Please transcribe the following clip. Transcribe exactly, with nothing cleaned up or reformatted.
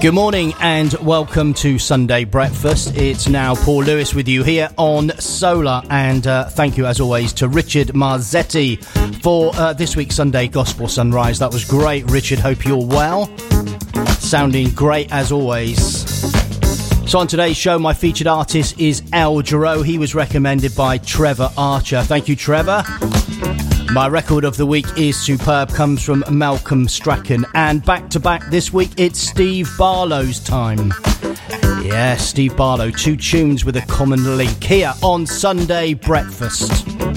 Good morning and welcome to Sunday Breakfast. It's now Paul Lewis with you here on Solar, and uh, thank you as always to Richard Marzetti for uh, this week's Sunday Gospel Sunrise. That was great, Richard. Hope you're well. Sounding great as always. So on today's show, my featured artist is El Giro. He was recommended by Trevor Archer. Thank you, Trevor. My record of the week is superb, comes from Malcolm Strachan. And back-to-back this week, it's Steve Barlow's time. Yeah, Steve Barlow, two tunes with a common link here on Sunday Breakfast.